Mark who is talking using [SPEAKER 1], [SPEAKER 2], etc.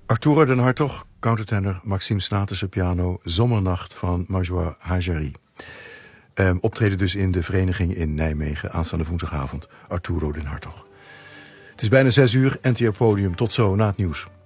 [SPEAKER 1] Arturo den Hartog, countertenor, Maxime Snatersen piano, Zomernacht van Marjoie Hajeri. Optreden dus in de vereniging in Nijmegen aanstaande woensdagavond. Arturo den Hartog. Het is bijna 6 uur, NTR Podium. Tot zo na het nieuws.